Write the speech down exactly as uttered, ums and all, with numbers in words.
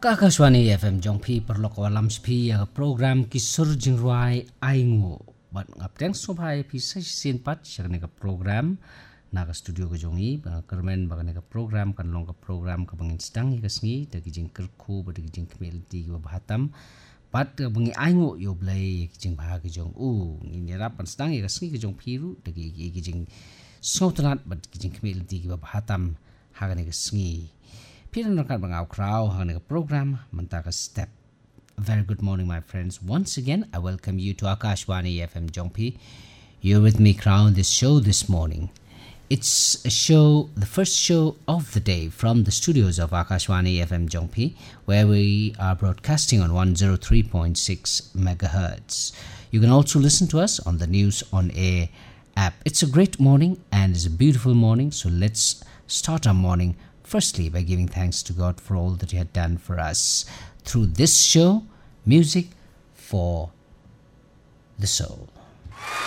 Kakashwani F M Jongpi perlok walam spi ya program kisur jingruai aingu bat ngapteng sobai pisai sin pat syakne ka program na ka studio ka jongi ba kermen ba ka program kan long ka program ka bangin stang ka sngi da kijing kerku ba da kijing kmelti ba bahatam pat bangi aingu yo blai kijing ba ka jong u ni rapan stang ka sngi ka jong piru da kijing sotrat ba kijing kmelti ba bahatam ha ka sngi Peter Nakat Bangau Crow Hanga program Mantaka Step. A very good morning, my friends. Once again, I welcome you to Akashwani F M Jongpi. You're with me, Crown, this show this morning. It's a show, the first show of the day from the studios of Akashwani F M Jongpi, where we are broadcasting on one oh three point six megahertz. You can also listen to us on the News on Air app. It's a great morning and it's a beautiful morning, so let's start our morning firstly by giving thanks to God for all that He had done for us through this show, Music for the Soul.